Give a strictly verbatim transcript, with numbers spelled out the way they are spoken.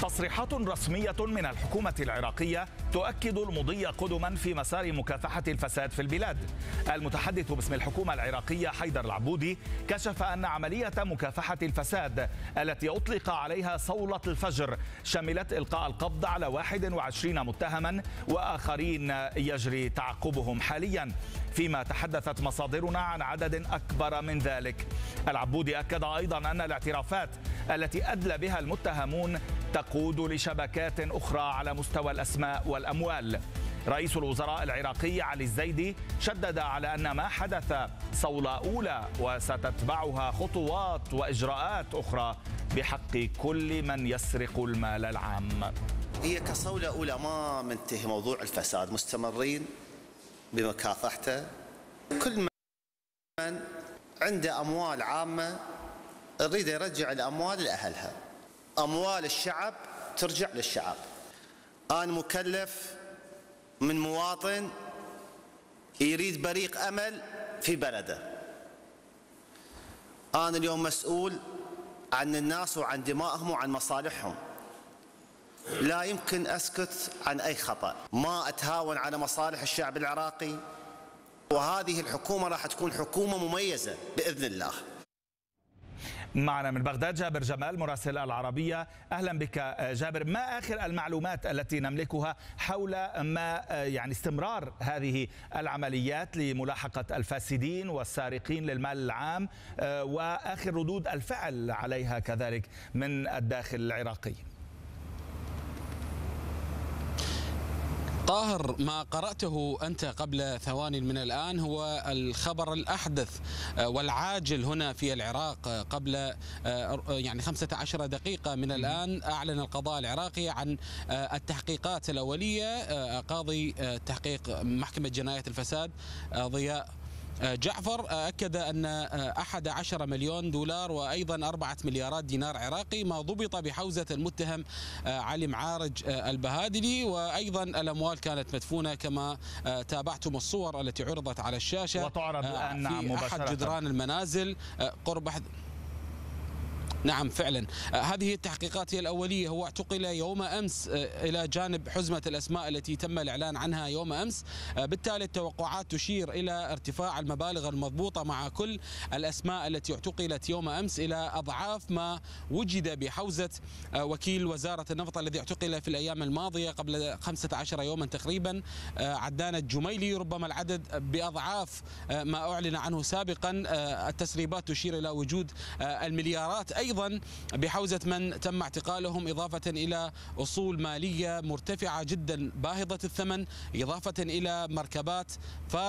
تصريحات رسمية من الحكومة العراقية تؤكد المضي قدما في مسار مكافحة الفساد في البلاد. المتحدث باسم الحكومة العراقية حيدر العبودي كشف أن عملية مكافحة الفساد التي أطلق عليها صولة الفجر شملت إلقاء القبض على واحد وعشرين متهما وآخرين يجري تعقبهم حاليا، فيما تحدثت مصادرنا عن عدد أكبر من ذلك. العبودي أكد أيضا أن الاعترافات التي أدلى بها المتهمون تقود لشبكات أخرى على مستوى الأسماء والأموال. رئيس الوزراء العراقي علي الزيدي شدد على أن ما حدث صولة أولى وستتبعها خطوات وإجراءات أخرى بحق كل من يسرق المال العام. هي كصولة أولى ما منتهي موضوع الفساد، مستمرين بمكافحته. كل من عنده أموال عامة يريد يرجع الأموال لأهلها. أموال الشعب ترجع للشعب. أنا مكلف من مواطن يريد بريق أمل في بلده. أنا اليوم مسؤول عن الناس وعن دمائهم وعن مصالحهم. لا يمكن أسكت عن أي خطأ، ما أتهاون على مصالح الشعب العراقي، وهذه الحكومة راح تكون حكومة مميزة بإذن الله. معنا من بغداد جابر جمال مراسل العربية. أهلا بك جابر. ما آخر المعلومات التي نملكها حول ما يعني استمرار هذه العمليات لملاحقة الفاسدين والسارقين للمال العام، وآخر ردود الفعل عليها كذلك من الداخل العراقي؟ طاهر، ما قرأته أنت قبل ثوان من الآن هو الخبر الأحدث والعاجل هنا في العراق. قبل يعني خمسة عشر دقيقة من الآن أعلن القضاء العراقي عن التحقيقات الأولية. قاضي تحقيق محكمة جنايات الفساد ضياء جعفر أكد أن أحد عشر مليون دولار وأيضا أربعة مليارات دينار عراقي ما ضبط بحوزة المتهم علي معارج البهادلي، وأيضا الأموال كانت مدفونة كما تابعتم الصور التي عرضت على الشاشة وتعرض الآن في مباشرة أحد جدران المنازل قرب أحد. نعم فعلا، هذه التحقيقات هي الأولية. هو اعتقل يوم أمس إلى جانب حزمة الأسماء التي تم الإعلان عنها يوم أمس. بالتالي التوقعات تشير إلى ارتفاع المبالغ المضبوطة مع كل الأسماء التي اعتقلت يوم أمس إلى أضعاف ما وجد بحوزة وكيل وزارة النفط الذي اعتقل في الأيام الماضية قبل خمسة عشر يوما تقريبا، عدنان الجميلي. ربما العدد بأضعاف ما أعلن عنه سابقا. التسريبات تشير إلى وجود المليارات أيضا بحوزة من تم اعتقالهم، إضافة إلى أصول مالية مرتفعة جدا باهظة الثمن، إضافة إلى مركبات